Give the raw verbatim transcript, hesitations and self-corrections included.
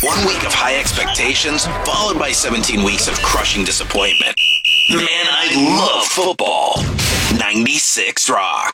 One week of high expectations, followed by seventeen weeks of crushing disappointment. Man, I love football. ninety-six Rock.